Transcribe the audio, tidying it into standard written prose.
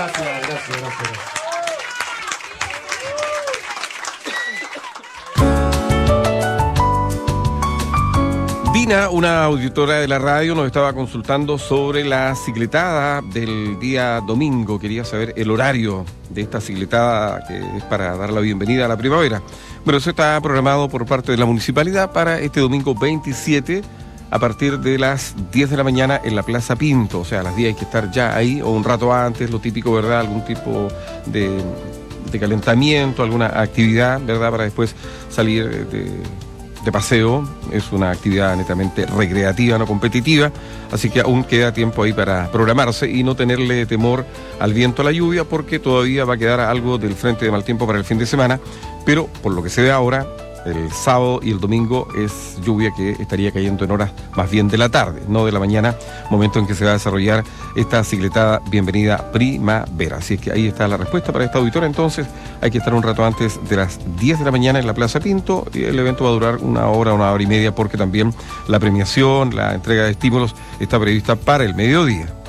Gracias. Dina, una auditora de la radio, nos estaba consultando sobre la cicletada del día domingo. Quería saber el horario de esta cicletada que es para dar la bienvenida a la primavera. Bueno, eso está programado por parte de la municipalidad para este domingo 27 a partir de las 10 de la mañana en la Plaza Pinto. O sea, a las 10 hay que estar ya ahí o un rato antes, lo típico, ¿verdad? Algún tipo de calentamiento, alguna actividad, ¿verdad? Para después salir de paseo. Es una actividad netamente recreativa, no competitiva, así que aún queda tiempo ahí para programarse y no tenerle temor al viento, a la lluvia, porque todavía va a quedar algo del frente de mal tiempo para el fin de semana, pero por lo que se ve ahora, el sábado y el domingo es lluvia que estaría cayendo en horas más bien de la tarde, no de la mañana, momento en que se va a desarrollar esta cicletada bienvenida primavera. Así es que ahí está la respuesta para esta auditora. Entonces hay que estar un rato antes de las 10 de la mañana en la Plaza Pinto, y el evento va a durar una hora y media, porque también la premiación, la entrega de estímulos está prevista para el mediodía.